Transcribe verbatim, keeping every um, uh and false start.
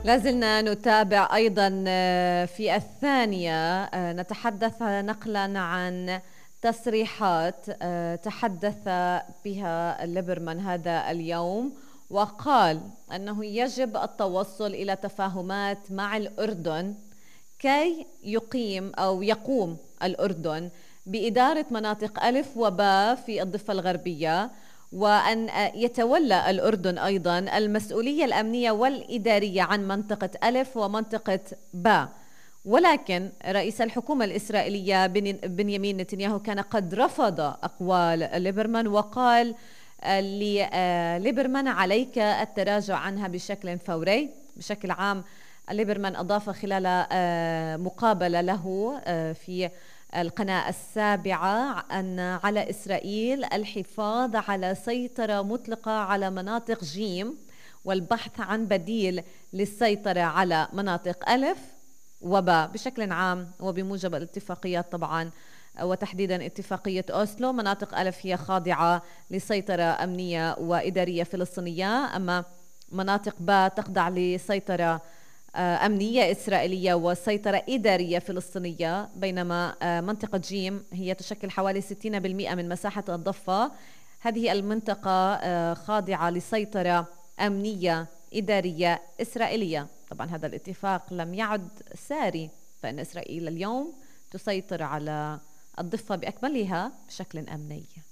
لازلنا نتابع أيضا في الثانية، نتحدث نقلا عن تصريحات تحدث بها ليبرمان هذا اليوم، وقال أنه يجب التوصل إلى تفاهمات مع الأردن كي يقيم أو يقوم الأردن بإدارة مناطق ألف وباء في الضفة الغربية، وأن يتولى الأردن أيضا المسؤولية الأمنية والإدارية عن منطقة ألف ومنطقة باء. ولكن رئيس الحكومة الإسرائيلية بنيامين نتنياهو كان قد رفض أقوال ليبرمان، وقال لليبرمان عليك التراجع عنها بشكل فوري. بشكل عام ليبرمان أضاف خلال مقابلة له في القناة السابعة أن على إسرائيل الحفاظ على سيطرة مطلقة على مناطق جيم والبحث عن بديل للسيطرة على مناطق ألف وباء بشكل عام، وبموجب الاتفاقيات طبعا وتحديدا اتفاقية أوسلو. مناطق ألف هي خاضعة لسيطرة أمنية وإدارية فلسطينية، أما مناطق باء تخضع لسيطرة أمنية إسرائيلية وسيطرة إدارية فلسطينية، بينما منطقة جيم هي تشكل حوالي ستين بالمئة من مساحة الضفة. هذه المنطقة خاضعة لسيطرة أمنية إدارية إسرائيلية. طبعا هذا الاتفاق لم يعد ساري، فإن إسرائيل اليوم تسيطر على الضفة بأكملها بشكل أمني.